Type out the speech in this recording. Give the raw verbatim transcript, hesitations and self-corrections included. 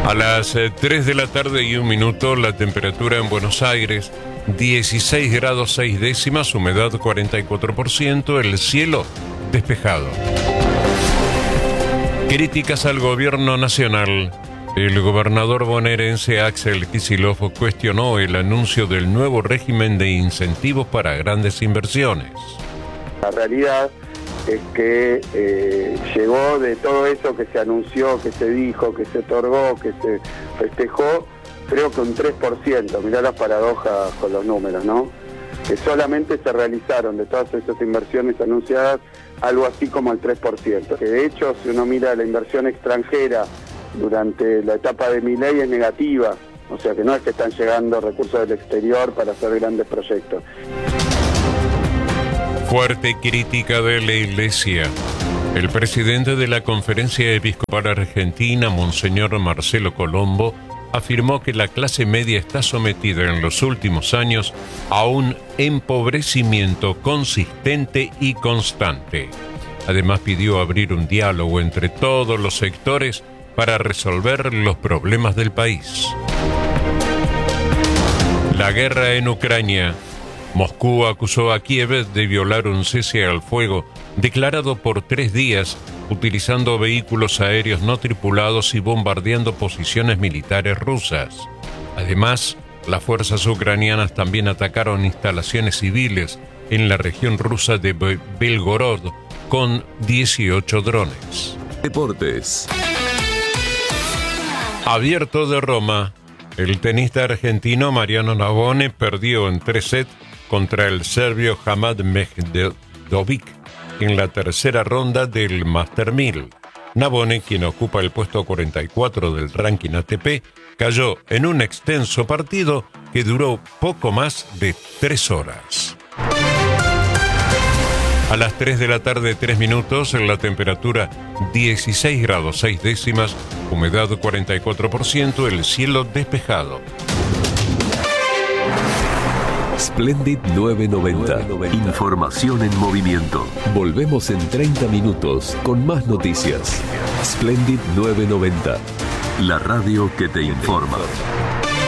A las eh, tres de la tarde y un minuto, la temperatura en Buenos Aires, dieciséis grados seis décimas, humedad cuarenta y cuatro por ciento, el cielo despejado. Críticas al gobierno nacional. El gobernador bonaerense Axel Kicillof cuestionó el anuncio del nuevo régimen de incentivos para grandes inversiones. La realidad es que eh, llegó de todo eso que se anunció, que se dijo, que se otorgó, que se festejó, creo que un tres por ciento, mirá las paradojas con los números, ¿no? Que solamente se realizaron de todas esas inversiones anunciadas algo así como el tres por ciento. Que de hecho, si uno mira la inversión extranjera durante la etapa de Milei, es negativa, o sea que no es que están llegando recursos del exterior para hacer grandes proyectos. Fuerte crítica de la Iglesia. El presidente de la Conferencia Episcopal Argentina, Monseñor Marcelo Colombo, afirmó que la clase media está sometida en los últimos años a un empobrecimiento consistente y constante. Además, pidió abrir un diálogo entre todos los sectores para resolver los problemas del país. La guerra en Ucrania. Moscú acusó a Kiev de violar un cese al fuego declarado por tres días, utilizando vehículos aéreos no tripulados y bombardeando posiciones militares rusas. Además, las fuerzas ucranianas también atacaron instalaciones civiles en la región rusa de Belgorod con dieciocho drones. Deportes. Abierto de Roma. El tenista argentino Mariano Navone perdió en tres sets contra el serbio Hamad Mehdovic en la tercera ronda del Master mil. Navone, quien ocupa el puesto cuarenta y cuatro del ranking A T P, cayó en un extenso partido que duró poco más de tres horas. A las tres de la tarde, tres minutos, la temperatura dieciséis grados seis décimas, humedad cuarenta y cuatro por ciento, el cielo despejado. Splendid novecientos noventa. Información en movimiento. Volvemos en treinta minutos con más noticias. Splendid novecientos noventa. La radio que te informa.